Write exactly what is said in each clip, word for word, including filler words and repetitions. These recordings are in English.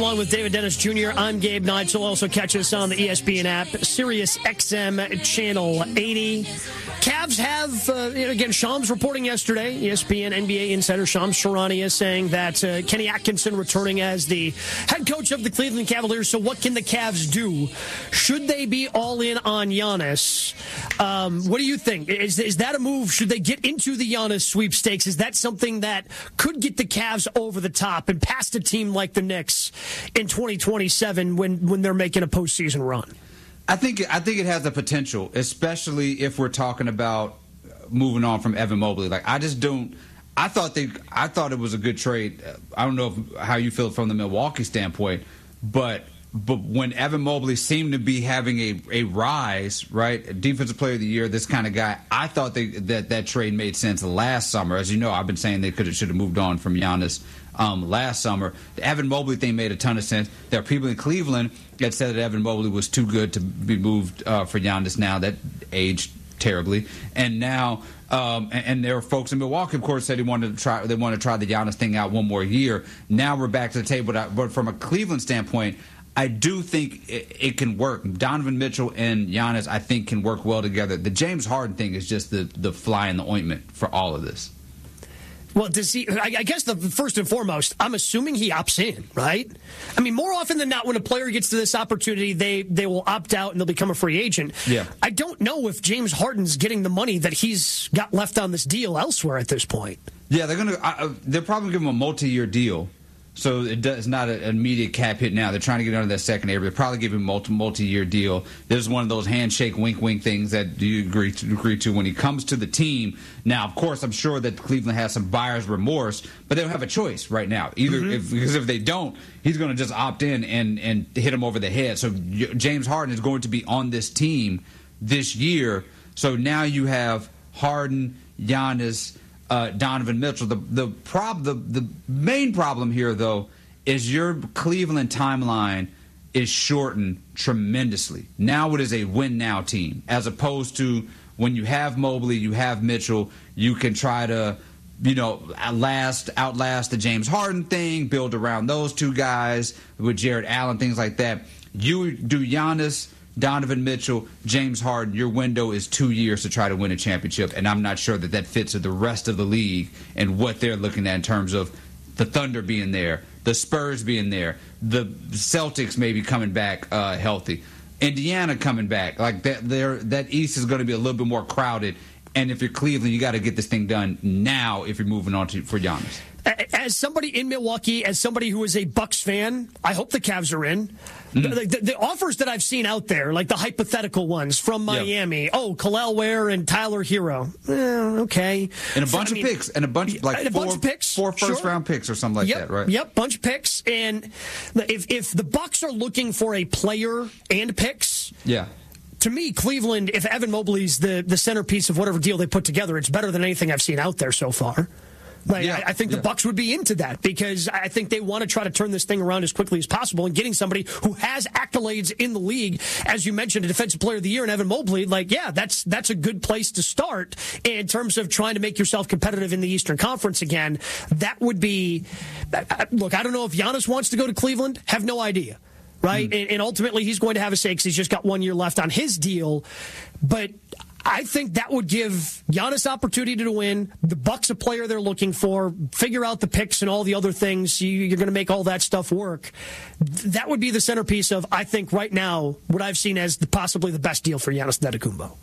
Along with David Dennis Junior, I'm Gabe Knight. You'll also catch us on the E S P N app, Sirius X M Channel eighty. Cavs have, uh, again, Shams reporting yesterday, E S P N N B A insider Shams Charania saying that uh, Kenny Atkinson returning as the head coach of the Cleveland Cavaliers. So what can the Cavs do? Should they be all in on Giannis? Um, what do you think? Is, is that a move? Should they get into the Giannis sweepstakes? Is that something that could get the Cavs over the top and past a team like the Knicks in twenty twenty-seven when, when they're making a postseason run? I think I think it has the potential, especially if we're talking about moving on from Evan Mobley. Like I just don't. I thought they. I thought it was a good trade. I don't know if, how you feel from the Milwaukee standpoint, but but when Evan Mobley seemed to be having a, a rise, right, Defensive Player of the Year, this kind of guy, I thought they, that that trade made sense last summer. As you know, I've been saying they could have should have moved on from Giannis um, last summer. The Evan Mobley thing made a ton of sense. There are people in Cleveland that said that Evan Mobley was too good to be moved uh, for Giannis now that aged terribly, and now. Um, and, and there were folks in Milwaukee, of course, said they wanted to try. They want to try the Giannis thing out one more year. Now we're back to the table. But from a Cleveland standpoint, I do think it, it can work. Donovan Mitchell and Giannis, I think, can work well together. The James Harden thing is just the the fly in the ointment for all of this. Well, does he? I guess the first and foremost, I'm assuming he opts in, right? I mean, more often than not, when a player gets to this opportunity, they they will opt out and they'll become a free agent. Yeah. I don't know if James Harden's getting the money that he's got left on this deal elsewhere at this point. Yeah, they're gonna. Uh, they're probably give him a multi-year deal. So it does, it's not an immediate cap hit now. They're trying to get under that secondary. They'll probably give him a multi, multi-year deal. This is one of those handshake, wink-wink things that you agree to, agree to when he comes to the team. Now, of course, I'm sure that Cleveland has some buyer's remorse, but they don't have a choice right now. Either mm-hmm. if, because if they don't, he's going to just opt in and, and hit him over the head. So James Harden is going to be on this team this year. So now you have Harden, Giannis, Uh, Donovan Mitchell. The the prob the the main problem here, though, is your Cleveland timeline is shortened tremendously. Now it is a win now team, as opposed to when you have Mobley, you have Mitchell, you can try to, you know, last outlast the James Harden thing, build around those two guys with Jared Allen, things like that. You do Giannis, Donovan Mitchell, James Harden, your window is two years to try to win a championship, and I'm not sure that that fits with the rest of the league and what they're looking at in terms of the Thunder being there, the Spurs being there, the Celtics maybe coming back uh, healthy, Indiana coming back. Like that, that East is going to be a little bit more crowded, and if you're Cleveland, you got to get this thing done now if you're moving on to for Giannis. As somebody in Milwaukee, as somebody who is a Bucks fan, I hope the Cavs are in. Mm. The, the, the offers that I've seen out there, like the hypothetical ones from Miami, yep. oh, Khalil Ware and Tyler Hero, eh, okay, and a bunch I of mean, picks, and a bunch like and a four, bunch of picks, four first sure. round picks or something like yep, that, right? Yep, bunch of picks, and if if the Bucks are looking for a player and picks, yeah. To me, Cleveland, if Evan Mobley's the, the centerpiece of whatever deal they put together, it's better than anything I've seen out there so far. Like, yeah, I, I think yeah. the Bucks would be into that because I think they want to try to turn this thing around as quickly as possible. And getting somebody who has accolades in the league, as you mentioned, a Defensive Player of the Year in Evan Mobley, like, yeah, that's that's a good place to start in terms of trying to make yourself competitive in the Eastern Conference again. That would be, look, I don't know if Giannis wants to go to Cleveland. Have no idea. Right? Mm. And, and ultimately, he's going to have a say because he's just got one year left on his deal. But I think that would give Giannis opportunity to win, the Bucks a player they're looking for, figure out the picks and all the other things. You, you're going to make all that stuff work. That would be the centerpiece of, I think, right now, what I've seen as the, possibly the best deal for Giannis Antetokounmpo.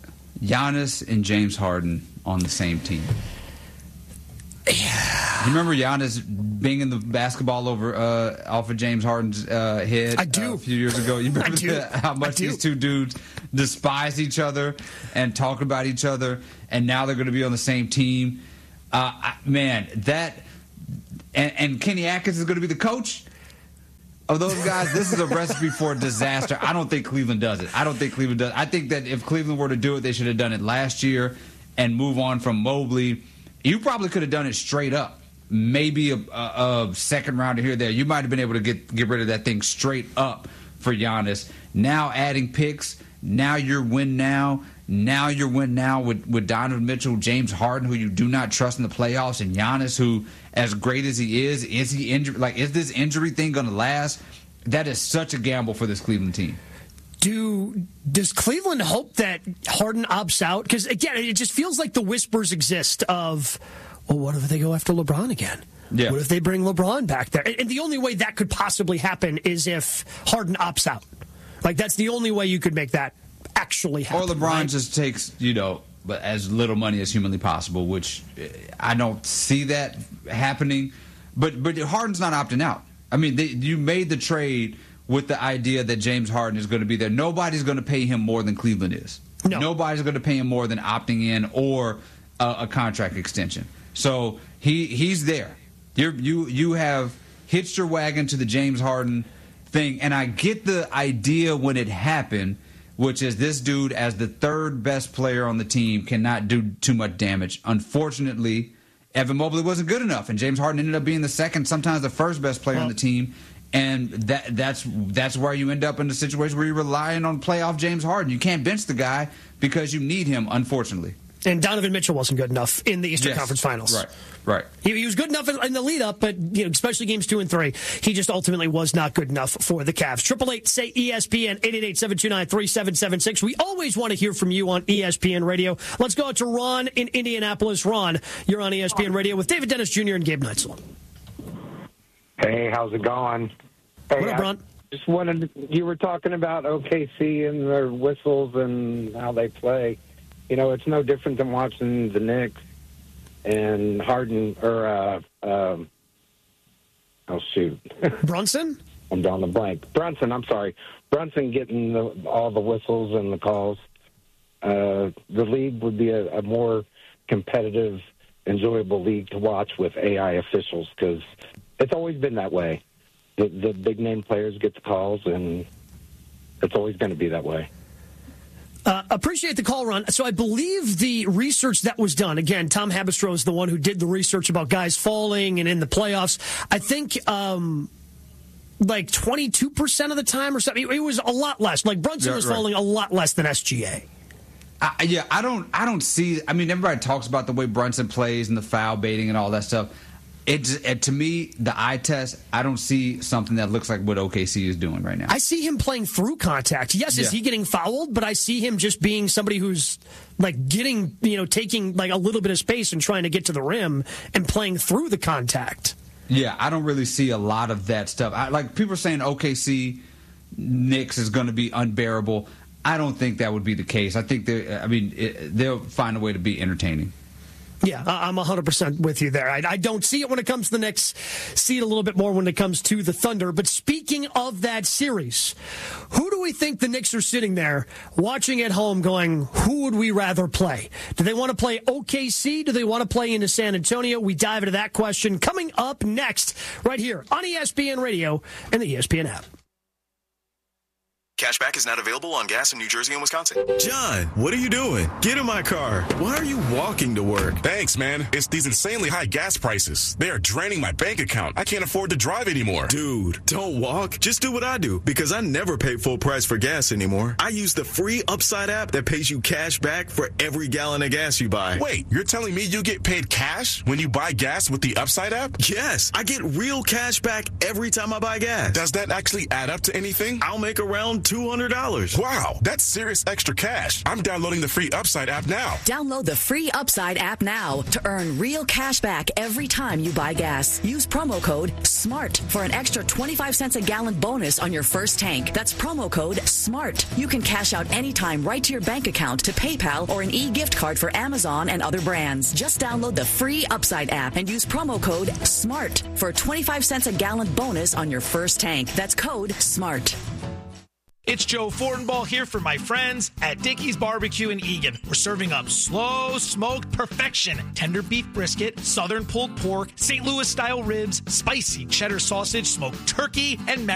Giannis and James Harden on the same team. Yeah. You remember Giannis banging the basketball over uh, off of James Harden's uh, head I do. Uh, a few years ago? You remember I do. the, how much I these do. two dudes despise each other and talk about each other, and now they're going to be on the same team? Uh, I, man, that and, and Kenny Atkins is going to be the coach of those guys. This is a recipe for a disaster. I don't think Cleveland does it. I don't think Cleveland does it. I think that if Cleveland were to do it, they should have done it last year and move on from Mobley. You probably could have done it straight up. Maybe a, a, a second rounder here or there. You might have been able to get get rid of that thing straight up for Giannis. Now adding picks. Now you're win now. Now you're winning now with, with Donovan Mitchell, James Harden, who you do not trust in the playoffs, and Giannis, who, as great as he is, is he injured? Like, is this injury thing going to last? That is such a gamble for this Cleveland team. Do does Cleveland hope that Harden opts out? Because, again, it just feels like the whispers exist of, well, what if they go after LeBron again? Yeah. What if they bring LeBron back there? And the only way that could possibly happen is if Harden opts out. Like, that's the only way you could make that actually happen. Or LeBron right? just takes, you know, as little money as humanly possible, which I don't see that happening. But but Harden's not opting out. I mean, they, you made the trade with the idea that James Harden is going to be there. Nobody's going to pay him more than Cleveland is. No. Nobody's going to pay him more than opting in or a, a contract extension. So he he's there. You're, you you have hitched your wagon to the James Harden thing, and I get the idea when it happened, which is this dude, as the third best player on the team, cannot do too much damage. Unfortunately, Evan Mobley wasn't good enough, and James Harden ended up being the second, sometimes the first best player well, on the team. And that that's that's where you end up in the situation where you're relying on playoff James Harden. You can't bench the guy because you need him, unfortunately. And Donovan Mitchell wasn't good enough in the Eastern yes. Conference Finals. Right, right. He, he was good enough in, in the lead-up, but you know, especially games two and three, he just ultimately was not good enough for the Cavs. Triple eight say E S P N eight eight eight, seven two nine, three seven seven six. We always want to hear from you on E S P N Radio. Let's go out to Ron in Indianapolis. Ron, you're on E S P N Radio with David Dennis Junior and Gabe Neitzel. Hey, how's it going? Hey, what up, Ron? I just wanted to, you were talking about O K C and their whistles and how they play. You know, it's no different than watching the Knicks and Harden or uh, um, oh shoot, Brunson. I'm drawing the blank. Brunson. I'm sorry, Brunson getting the, all the whistles and the calls. Uh, the league would be a, a more competitive, enjoyable league to watch with A I officials because it's always been that way. The, the big name players get the calls, and it's always going to be that way. Uh, appreciate the call, Ron. So I believe the research that was done, again, Tom Habistro is the one who did the research about guys falling and in the playoffs. I think um, like twenty-two percent of the time or something. It was a lot less. Like Brunson yeah, was right. falling a lot less than S G A. I, yeah, I don't I don't see – I mean, everybody talks about the way Brunson plays and the foul baiting and all that stuff. It, it, to me, the eye test, I don't see something that looks like what O K C is doing right now. I see him playing through contact. Yes, yeah. Is he getting fouled? But I see him just being somebody who's like getting, you know, taking like a little bit of space and trying to get to the rim and playing through the contact. Yeah, I don't really see a lot of that stuff. I, like people are saying O K C Knicks is going to be unbearable. I don't think that would be the case. I think they, I mean, it, they'll find a way to be entertaining. Yeah, I'm one hundred percent with you there. I, I don't see it when it comes to the Knicks. See it a little bit more when it comes to the Thunder. But speaking of that series, who do we think the Knicks are sitting there watching at home going, who would we rather play? Do they want to play O K C? Do they want to play into San Antonio? We dive into that question coming up next right here on E S P N Radio and the E S P N app. Cashback is not available on gas in New Jersey and Wisconsin. John, what are you doing? Get in my car. Why are you walking to work? Thanks, man. It's these insanely high gas prices. They are draining my bank account. I can't afford to drive anymore. Dude, don't walk. Just do what I do because I never pay full price for gas anymore. I use the free Upside app that pays you cash back for every gallon of gas you buy. Wait, you're telling me you get paid cash when you buy gas with the Upside app? Yes, I get real cash back every time I buy gas. Does that actually add up to anything? I'll make around two hundred dollars. Wow, that's serious extra cash. I'm downloading the free Upside app now. Download the free Upside app now to earn real cash back every time you buy gas. Use promo code SMART for an extra twenty-five cents a gallon bonus on your first tank. That's promo code SMART. You can cash out anytime right to your bank account, to PayPal, or an e-gift card for Amazon and other brands. Just download the free Upside app and use promo code SMART for a twenty-five cents a gallon bonus on your first tank. That's code SMART. It's Joe Fortenbaugh here for my friends at Dickey's Barbecue in Eagan. We're serving up slow smoked perfection, tender beef brisket, southern pulled pork, Saint Louis style ribs, spicy cheddar sausage, smoked turkey, and